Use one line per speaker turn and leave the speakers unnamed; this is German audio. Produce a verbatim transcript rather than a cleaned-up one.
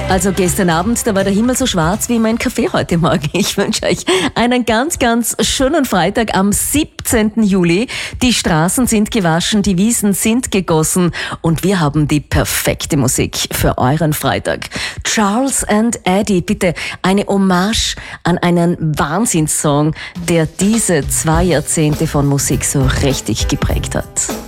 Also gestern Abend, da war der Himmel so schwarz wie mein Kaffee heute Morgen. Ich wünsche euch einen ganz, ganz schönen Freitag am siebzehnten Juli. Die Straßen sind gewaschen, die Wiesen sind gegossen und wir haben die perfekte Musik für euren Freitag. Charles and Eddie, bitte eine Hommage an einen Wahnsinnssong, der diese zwei Jahrzehnte von Musik so richtig geprägt hat.